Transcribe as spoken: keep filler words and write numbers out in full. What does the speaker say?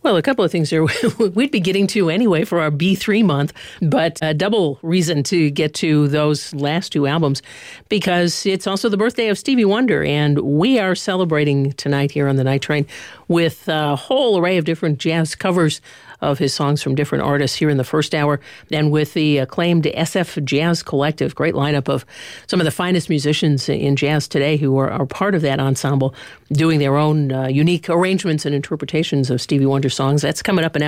Well, a couple of things here we'd be getting to anyway for our B three month, but a double reason to get to those last two albums because it's also the birthday of Stevie Wonder, and we are celebrating tonight here on the Night Train with a whole array of different jazz covers of his songs from different artists here in the first hour, and with the acclaimed S F Jazz Collective, great lineup of some of the finest musicians in jazz today who are, are part of that ensemble, doing their own uh, unique arrangements and interpretations of Stevie Wonder songs. That's coming up in